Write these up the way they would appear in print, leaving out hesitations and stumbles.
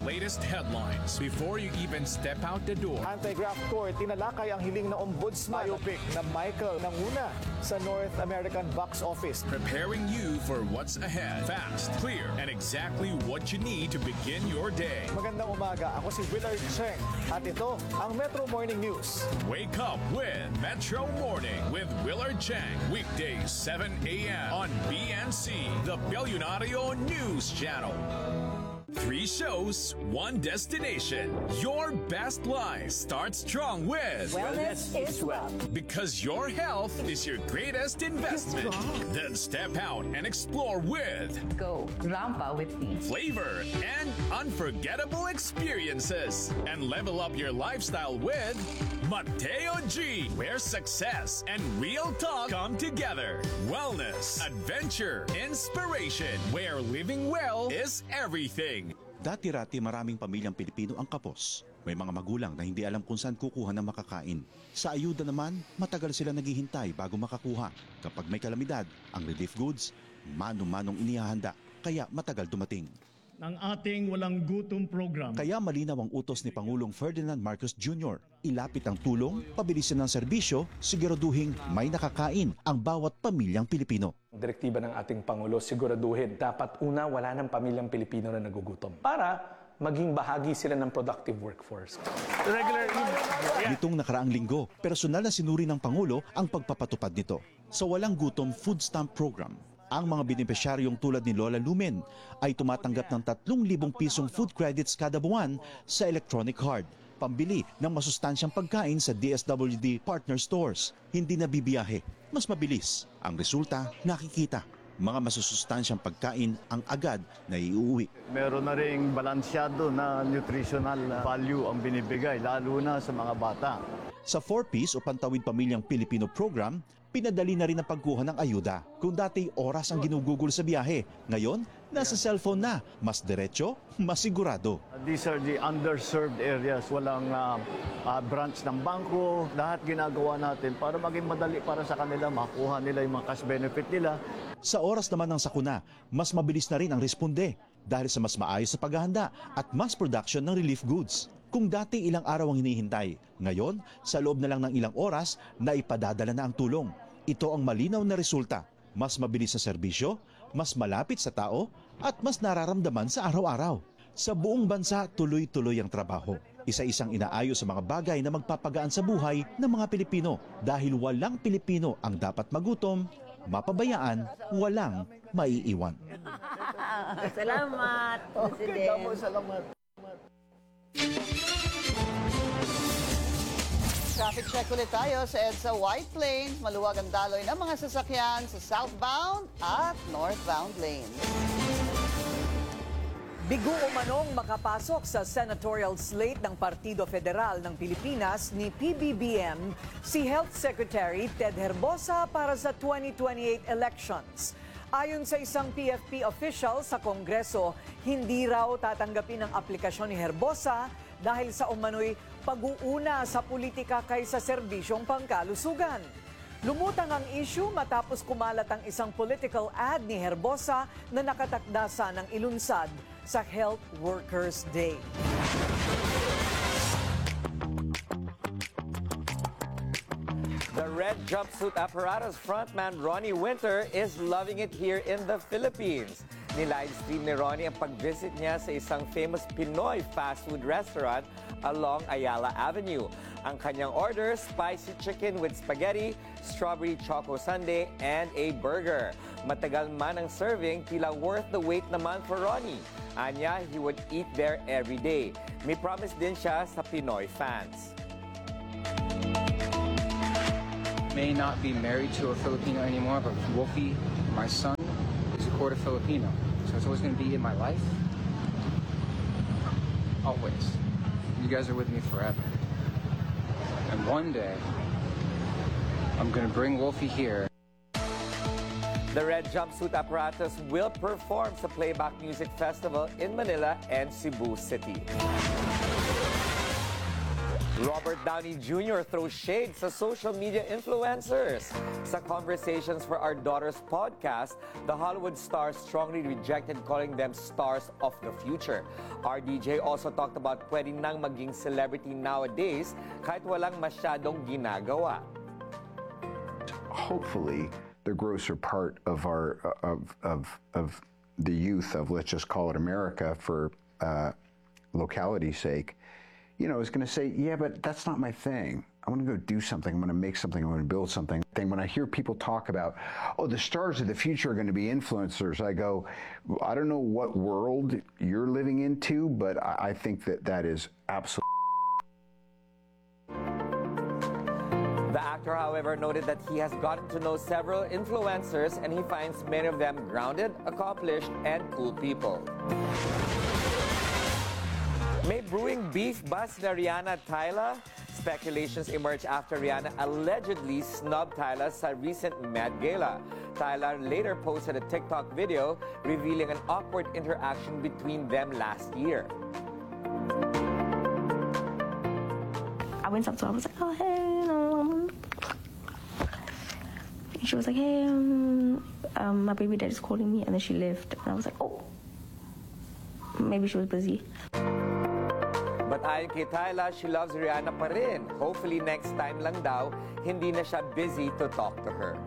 latest headlines before you even step out the door. Anti-graft court tinalakay ang hiling na ombudsman biopic na Michael Nanguna sa North American box office. Preparing you for what's ahead. Fast, clear, and exactly what you need to begin your day. Magandang umaga, ako si Willard Cheng at ito ang Metro Morning News. Wake up with Metro Morning with Willard Cheng. Weekdays 7 a.m. on BNC, the Billionario News Channel. 3 shows, 1 destination. Your best life starts strong with Wellness is Wealth. Because your health is your greatest investment. Then step out and explore with Go Rampa with me. flavor and unforgettable experiences. And level up your lifestyle with Mateo G, where success and real talk come together. Wellness, adventure, inspiration, where living well is everything. Dati-rati maraming pamilyang Pilipino ang kapos. May mga magulang na hindi alam kung saan kukuha ng makakain. Sa ayuda naman, matagal sila naghihintay bago makakuha. Kapag may kalamidad, ang relief goods, mano-manong inihahanda, kaya matagal dumating. Ng ating walang gutom program. Kaya malinaw ang utos ni Pangulong Ferdinand Marcos Jr. Ilapit ang tulong, pabilisin ng serbisyo, siguraduhin may nakakain ang bawat pamilyang Pilipino. Direktiba ng ating Pangulo, siguraduhin dapat una wala ng pamilyang Pilipino na nagugutom para maging bahagi sila ng productive workforce. Nitong nakaraang linggo, personal na sinuri ng Pangulo ang pagpapatupad nito. Sa Walang Gutom Food Stamp Program, ang mga benepisyaryong tulad ni Lola Lumen ay tumatanggap ng 3,000 pisong food credits kada buwan sa electronic card, pambili ng masustansyang pagkain sa DSWD partner stores. Hindi na bibiyahe, mas mabilis. Ang resulta, nakikita. Mga masusustansyang pagkain ang agad na iuwi. Meron na ring balansyado na nutritional value ang binibigay, lalo na sa mga bata. Sa 4Ps o Pantawid Pamilyang Pilipino program, pinadali na rin ang pagkuha ng ayuda. Kung dati oras ang ginugugol sa biyahe, ngayon nasa cellphone na, mas diretso, mas sigurado. These are the underserved areas. Walang branch ng bangko. Lahat ginagawa natin para maging madali para sa kanila, makuha nila yung mga cash benefit nila. Sa oras naman ng sakuna, mas mabilis na rin ang responde dahil sa mas maayos na paghahanda at mass production ng relief goods. Kung dati ilang araw ang hinihintay, ngayon sa loob na lang ng ilang oras na ipadadala na ang tulong. Ito ang malinaw na resulta. Mas mabilis sa serbisyo, mas malapit sa tao, at mas nararamdaman sa araw-araw. Sa buong bansa, tuloy-tuloy ang trabaho. Isa-isang inaayos sa mga bagay na magpapagaan sa buhay ng mga Pilipino. Dahil walang Pilipino ang dapat magutom, mapabayaan, walang maiiwan. Salamat, President. Salamat. Traffic check ulit tayo sa EDSA White Plains. Maluwag ang daloy ng mga sasakyan sa southbound at northbound lanes. Bigo umanong makapasok sa senatorial slate ng Partido Federal ng Pilipinas ni PBBM si Health Secretary Ted Herbosa para sa 2028 elections. Ayon sa isang PFP official sa Kongreso, hindi raw tatanggapin ang aplikasyon ni Herbosa dahil sa umano'y pag-uuna sa politika kaysa serbisyong pangkalusugan. Lumutang ang issue matapos kumalat ang isang political ad ni Herbosa na nakatakdasa ng ilunsad sa Health Workers Day. The red jumpsuit apparatus frontman Ronnie Winter is loving it here in the Philippines. Ni-livestream ni Ronnie ang pag-visit niya sa isang famous Pinoy fast food restaurant along Ayala Avenue. Ang kanyang order, spicy chicken with spaghetti, strawberry choco sundae, and a burger. Matagal man ang serving, tila worth the wait naman for Ronnie. Anya, he would eat there every day. May promise din siya sa Pinoy fans. May not be married to a Filipino anymore, but Wolfie, my son, is a quarter Filipino. So it's always going to be in my life. Always. You guys are with me forever. And one day, I'm going to bring Wolfie here. The red jumpsuit apparatus will perform sa Playback Music Festival in Manila and Cebu City. Robert Downey Jr. throws shade sa social media influencers. Sa Conversations for Our Daughters podcast, the Hollywood star strongly rejected calling them stars of the future. RDJ also talked about pwedeng nang maging celebrity nowadays kahit walang masyadong ginagawa. Hopefully, the grosser part of our of the youth of, let's just call it America for locality's sake, you know, is going to say, yeah, but that's not my thing. I want to go do something. I'm going to make something. I'm going to build something. When I hear people talk about, oh, the stars of the future are going to be influencers, I go, I don't know what world you're living into, but I think that is absolutely. The actor, however, noted that he has gotten to know several influencers and he finds many of them grounded, accomplished, and cool people. May brewing beef buzz na Rihanna at Tyla? Speculations emerged after Rihanna allegedly snubbed Tyla sa recent Met Gala. Tyla later posted a TikTok video revealing an awkward interaction between them last year. I went up to her, I was like, oh, hey, she was like, hey, my baby dad is calling me, and then she left. And I was like, oh, maybe she was busy. But ayon kay Tyla, she loves Rihanna pa rin. Hopefully next time lang daw, hindi na siya busy to talk to her.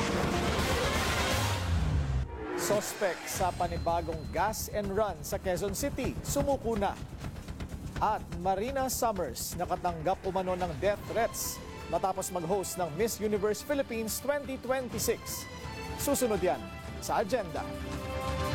Suspect sa panibagong gas and run sa Quezon City, sumuko na. At Marina Summers nakatanggap umano ng death threats matapos mag-host ng Miss Universe Philippines 2026. Susunod yan sa agenda.